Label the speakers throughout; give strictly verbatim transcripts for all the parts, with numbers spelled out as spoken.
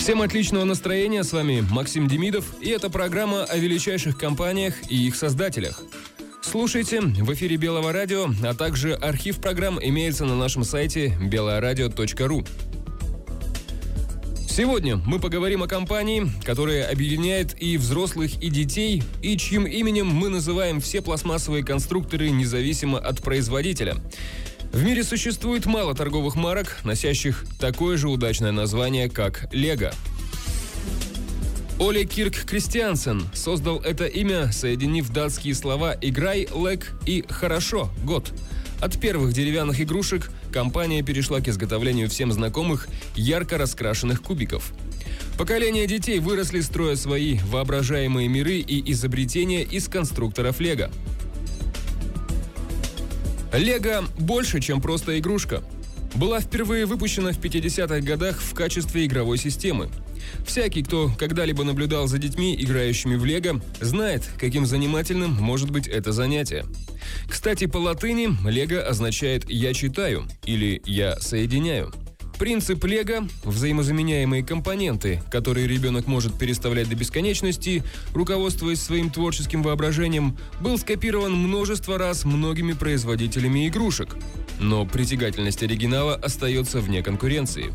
Speaker 1: Всем отличного настроения, с вами Максим Демидов, и это программа о величайших компаниях и их создателях. Слушайте в эфире Белого радио, а также архив программ имеется на нашем сайте белое радио точка ру. Сегодня мы поговорим о компании, которая объединяет и взрослых, и детей, и чьим именем мы называем все пластмассовые конструкторы независимо от производителя. В мире существует мало торговых марок, носящих такое же удачное название, как Лего. Оле Кирк Кристиансен создал это имя, соединив датские слова «играй», «лек» и «хорошо», «год». От первых деревянных игрушек компания перешла к изготовлению всем знакомых ярко раскрашенных кубиков. Поколения детей выросли, строя свои воображаемые миры и изобретения из конструкторов Лего. Лего больше, чем просто игрушка. Была впервые выпущена в пятидесятых годах в качестве игровой системы. Всякий, кто когда-либо наблюдал за детьми, играющими в Лего, знает, каким занимательным может быть это занятие. Кстати, по латыни Лего означает «я читаю» или «я соединяю». Принцип Лего – взаимозаменяемые компоненты, которые ребенок может переставлять до бесконечности, руководствуясь своим творческим воображением, был скопирован множество раз многими производителями игрушек. Но притягательность оригинала остается вне конкуренции.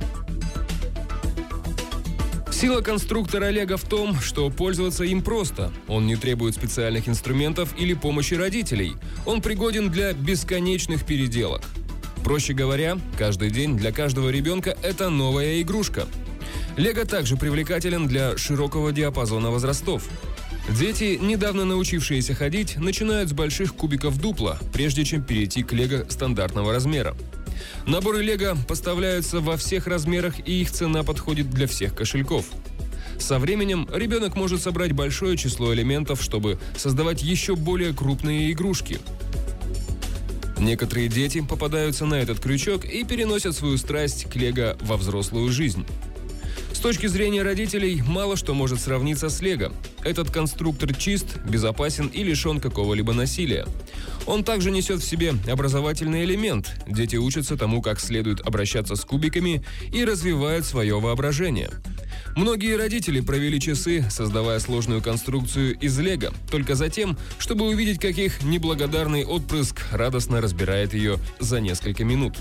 Speaker 1: Сила конструктора Лего в том, что пользоваться им просто. Он не требует специальных инструментов или помощи родителей. Он пригоден для бесконечных переделок. Проще говоря, каждый день для каждого ребенка это новая игрушка. Лего также привлекателен для широкого диапазона возрастов. Дети, недавно научившиеся ходить, начинают с больших кубиков дупла, прежде чем перейти к Лего стандартного размера. Наборы Лего поставляются во всех размерах, и их цена подходит для всех кошельков. Со временем ребенок может собрать большое число элементов, чтобы создавать еще более крупные игрушки. Некоторые дети попадаются на этот крючок и переносят свою страсть к Лего во взрослую жизнь. С точки зрения родителей, мало что может сравниться с Лего. Этот конструктор чист, безопасен и лишен какого-либо насилия. Он также несет в себе образовательный элемент. Дети учатся тому, как следует обращаться с кубиками, и развивают свое воображение. Многие родители провели часы, создавая сложную конструкцию из Лего, только за тем, чтобы увидеть, как их неблагодарный отпрыск радостно разбирает ее за несколько минут.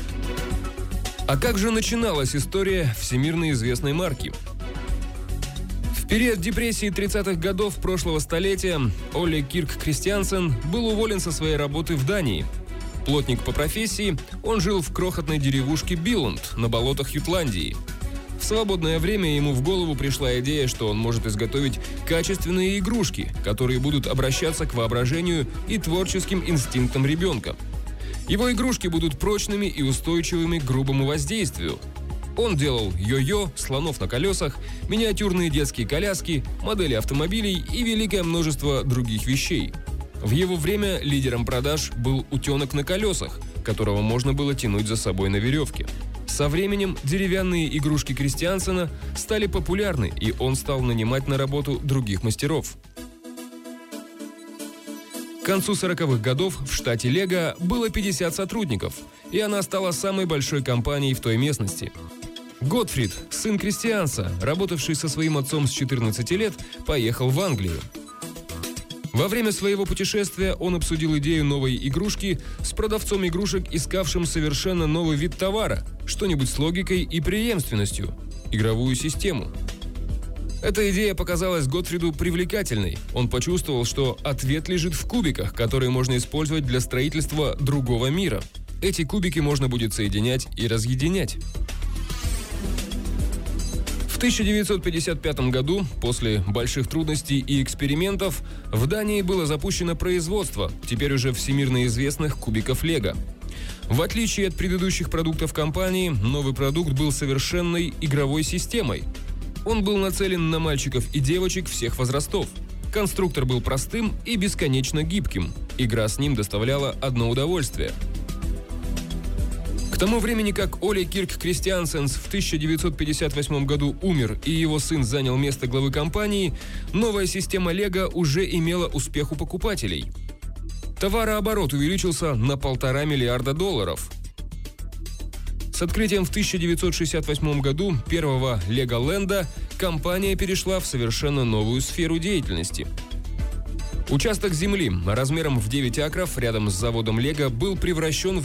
Speaker 1: А как же начиналась история всемирно известной марки? В период депрессии тридцатых годов прошлого столетия Оле Кирк Кристиансен был уволен со своей работы в Дании. Плотник по профессии, он жил в крохотной деревушке Биллунд на болотах Ютландии. В свободное время ему в голову пришла идея, что он может изготовить качественные игрушки, которые будут обращаться к воображению и творческим инстинктам ребенка. Его игрушки будут прочными и устойчивыми к грубому воздействию. Он делал йо-йо, слонов на колесах, миниатюрные детские коляски, модели автомобилей и великое множество других вещей. В его время лидером продаж был утенок на колесах, которого можно было тянуть за собой на веревке. Со временем деревянные игрушки Кристиансена стали популярны, и он стал нанимать на работу других мастеров. К концу сороковых годов в штате Лего было пятьдесят сотрудников, и она стала самой большой компанией в той местности. Готфрид, сын Кристианса, работавший со своим отцом с четырнадцати лет, поехал в Англию. Во время своего путешествия он обсудил идею новой игрушки с продавцом игрушек, искавшим совершенно новый вид товара, что-нибудь с логикой и преемственностью – игровую систему. Эта идея показалась Готфриду привлекательной. Он почувствовал, что ответ лежит в кубиках, которые можно использовать для строительства другого мира. Эти кубики можно будет соединять и разъединять. В тысяча девятьсот пятьдесят пятом году, после больших трудностей и экспериментов, в Дании было запущено производство, теперь уже всемирно известных кубиков Лего. В отличие от предыдущих продуктов компании, новый продукт был совершенной игровой системой. Он был нацелен на мальчиков и девочек всех возрастов. Конструктор был простым и бесконечно гибким. Игра с ним доставляла одно удовольствие. К тому времени, как Оле Кирк Кристиансен в тысяча девятьсот пятьдесят восьмом году умер и его сын занял место главы компании, новая система Лего уже имела успех у покупателей. Товарооборот увеличился на полтора миллиарда долларов. С открытием в тысяча девятьсот шестьдесят восьмом году первого Леголенда компания перешла в совершенно новую сферу деятельности. Участок земли размером в девять акров рядом с заводом Лего был превращен в